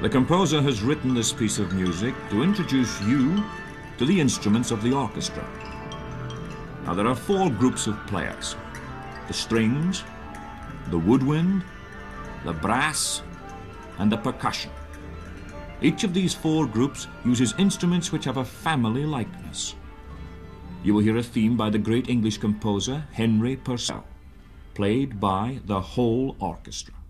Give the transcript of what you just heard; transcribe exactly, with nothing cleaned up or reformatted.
The composer has written this piece of music to introduce you to the instruments of the orchestra. Now, there are four groups of players: the strings, the woodwind, the brass, and the percussion. Each of these four groups uses instruments which have a family likeness. You will hear a theme by the great English composer Henry Purcell, played by the whole orchestra.